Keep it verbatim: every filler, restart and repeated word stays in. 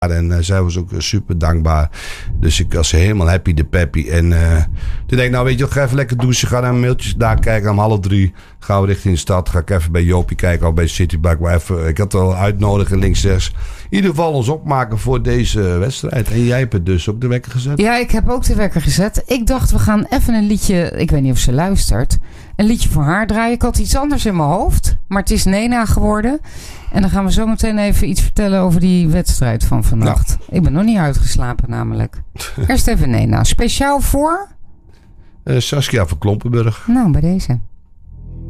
En uh, zij was ook uh, super dankbaar. Dus ik was helemaal happy de peppy. En uh, toen denk ik, nou weet je wat, ga even lekker douchen. Ga naar mijn mailtjes daar kijken. Om half drie gaan we richting de stad. Ga ik even bij Jopie kijken. Of bij Citybike. Maar even, ik had al uitnodigen links, rechts. In ieder geval ons opmaken voor deze wedstrijd. En jij hebt het dus op de wekker gezet? Ja, ik heb ook de wekker gezet. Ik dacht, we gaan even een liedje... Ik weet niet of ze luistert. Een liedje voor haar draaien. Ik had iets anders in mijn hoofd. Maar het is Nena geworden. En dan gaan we zo meteen even iets vertellen over die wedstrijd van vannacht. Nou. Ik ben nog niet uitgeslapen namelijk. Eerst even Nena. Speciaal voor? Uh, Saskia van Klompenburg. Nou, bij deze.